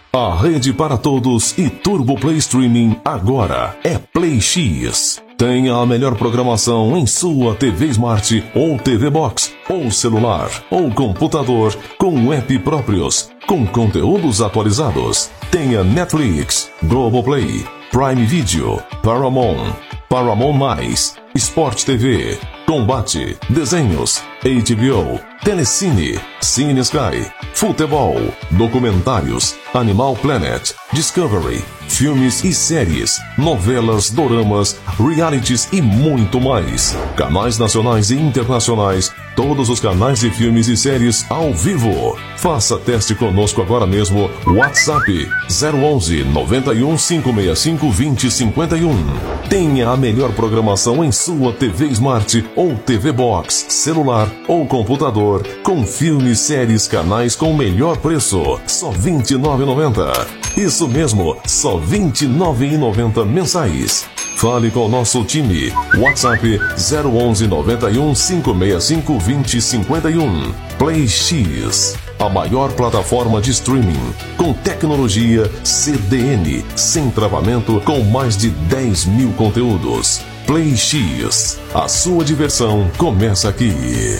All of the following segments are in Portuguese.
A rede para todos e Turbo Play Streaming agora é Play X. Tenha a melhor programação em sua TV Smart ou TV Box, ou celular, ou computador, com app próprios, com conteúdos atualizados. Tenha Netflix, Globoplay, Prime Video, Paramount, Paramount+, Sport TV, Combate, Desenhos, HBO, Telecine, Cine Sky, Futebol, Documentários, Animal Planet, Discovery, filmes e séries, novelas, doramas, realities e muito mais. Canais nacionais e internacionais, todos os canais de filmes e séries ao vivo. Faça teste conosco agora mesmo. WhatsApp 011 91 565 2051. Tenha a melhor programação em sua TV Smart ou TV Box, celular ou computador, com filmes, séries, canais com melhor preço. Só R$ 29,90. Isso mesmo, só R$ 29,90 mensais. Fale com o nosso time. WhatsApp 011 91 565 2051. Play X, a maior plataforma de streaming com tecnologia CDN, sem travamento, com mais de 10 mil conteúdos. Play X, a sua diversão começa aqui.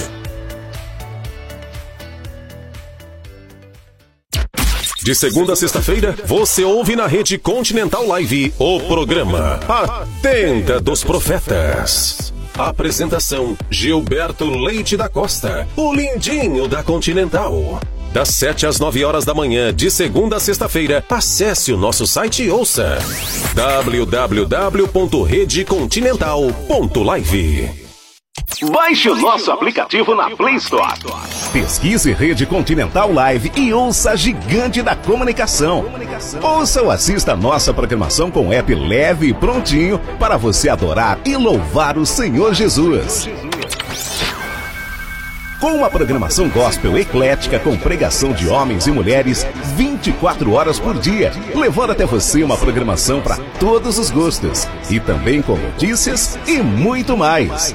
De segunda a sexta-feira, você ouve na Rede Continental Live o programa A Tenda dos Profetas. Apresentação: Gilberto Leite da Costa, o lindinho da Continental. Das 7 às 9 horas da manhã, de segunda a sexta-feira, acesse o nosso site e ouça www.redecontinental.live. Baixe o nosso aplicativo na Play Store. Pesquise Rede Continental Live e ouça a gigante da comunicação. Ouça ou assista a nossa programação com app leve e prontinho para você adorar e louvar o Senhor Jesus. Com uma programação gospel eclética com pregação de homens e mulheres 24 horas por dia, levando até você uma programação para todos os gostos e também com notícias e muito mais.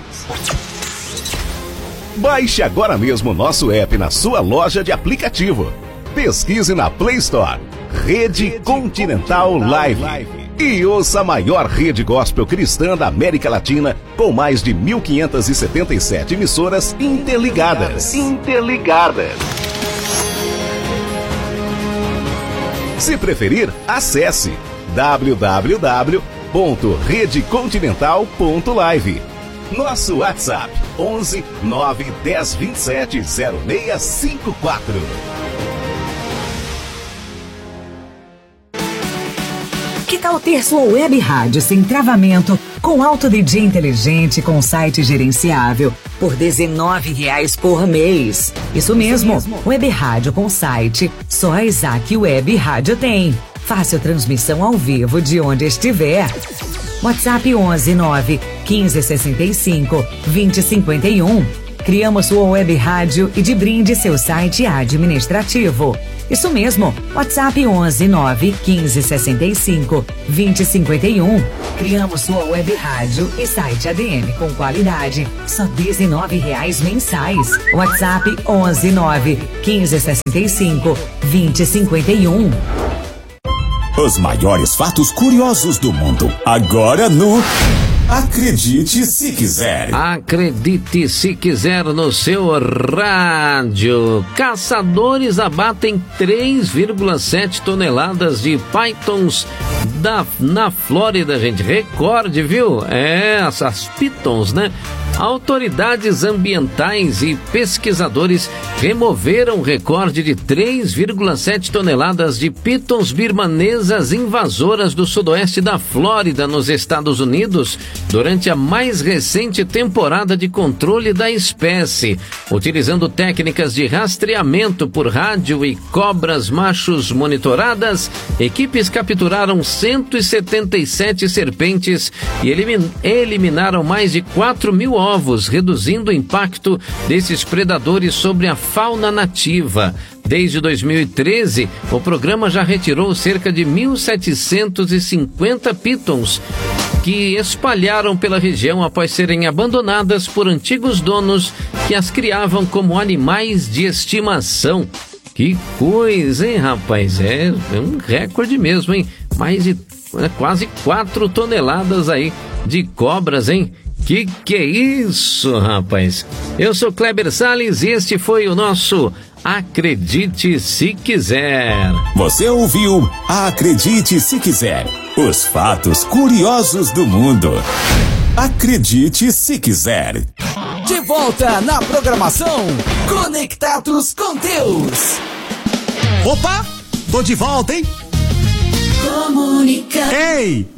Baixe agora mesmo o nosso app na sua loja de aplicativo. Pesquise na Play Store Rede Continental Live e ouça a maior rede gospel cristã da América Latina, com mais de 1.577 emissoras interligadas. Se preferir, acesse www.redecontinental.live. Nosso WhatsApp 11 9 10 27 0654. Que tal ter sua web rádio sem travamento, com alto DJ inteligente, com site gerenciável, por R$19 por mês? Isso mesmo, web rádio com site, só a Isaac Web Rádio tem. Fácil transmissão ao vivo de onde estiver. WhatsApp 11 9 15 65 20 51. Criamos sua web rádio e de brinde seu site administrativo. Isso mesmo, WhatsApp 11 9 15 65 20 51. Criamos sua web rádio e site ADM com qualidade, só R$19 mensais. WhatsApp 11 9 15 65 20 51. Os maiores fatos curiosos do mundo, agora no Acredite Se Quiser. Acredite Se Quiser no seu rádio. Caçadores abatem 3,7 toneladas de pythons na Flórida, gente. Recorde, viu? Essas pitons, né? Autoridades ambientais e pesquisadores removeram o recorde de 3,7 toneladas de pitons birmanesas invasoras do sudoeste da Flórida, nos Estados Unidos, durante a mais recente temporada de controle da espécie. Utilizando técnicas de rastreamento por rádio e cobras machos monitoradas, equipes capturaram 177 serpentes e eliminaram mais de 4.000 ovos, reduzindo o impacto desses predadores sobre a fauna nativa. Desde 2013, o programa já retirou cerca de 1.750 pitons que espalharam pela região após serem abandonadas por antigos donos que as criavam como animais de estimação. Que coisa, hein, rapaz? É um recorde mesmo, hein? Mais de quase 4 toneladas aí de cobras, hein? Que é isso, rapaz? Eu sou Kleber Salles e este foi o nosso Acredite Se Quiser. Você ouviu Acredite Se Quiser. Os fatos curiosos do mundo. Acredite Se Quiser. De volta na programação Conectados com Deus. Opa, tô de volta, hein? Comunica. Ei,